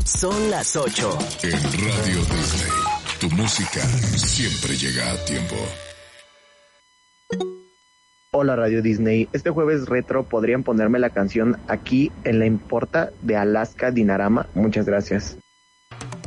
Son las 8. En Radio Disney, tu música siempre llega a tiempo. Hola Radio Disney, este jueves retro podrían ponerme la canción Aquí en la Importa de Alaska Dinarama. Muchas gracias.